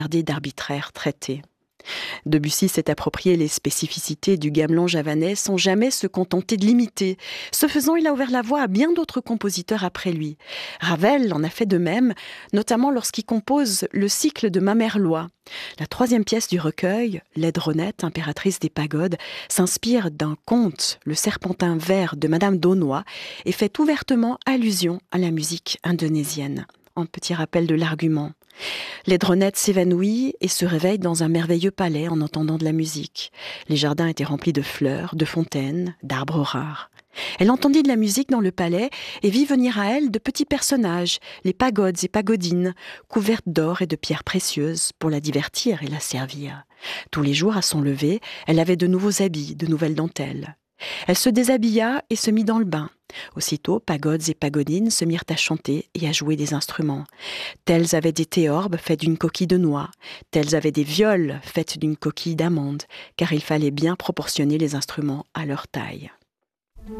d'arbitraires traités. Debussy s'est approprié les spécificités du gamelan javanais sans jamais se contenter de l'imiter. Ce faisant, il a ouvert la voie à bien d'autres compositeurs après lui. Ravel en a fait de même, notamment lorsqu'il compose le cycle de Mamerlois. La troisième pièce du recueil, Laidronette, impératrice des pagodes, s'inspire d'un conte, Le Serpentin vert de Madame d'Aunoy, et fait ouvertement allusion à la musique indonésienne. Un petit rappel de l'argument. Laidronette s'évanouit et se réveille dans un merveilleux palais en entendant de la musique. Les jardins étaient remplis de fleurs, de fontaines, d'arbres rares. Elle entendit de la musique dans le palais et vit venir à elle de petits personnages, les pagodes et pagodines, couvertes d'or et de pierres précieuses pour la divertir et la servir. Tous les jours, à son lever, elle avait de nouveaux habits, de nouvelles dentelles. Elle se déshabilla et se mit dans le bain. Aussitôt, pagodes et pagodines se mirent à chanter et à jouer des instruments. Telles avaient des théorbes faites d'une coquille de noix, telles avaient des violes faites d'une coquille d'amande, car il fallait bien proportionner les instruments à leur taille.